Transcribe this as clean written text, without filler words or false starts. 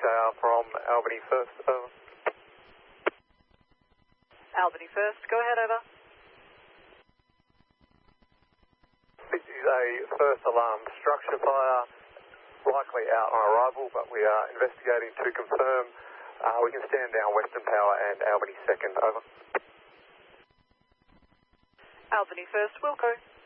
tower from Albany First, over. Albany First, go ahead, over. This is a first alarm structure fire, likely out on arrival, but we are investigating to confirm. We can stand down Western Power and Albany Second, over. Albany First, Wilco.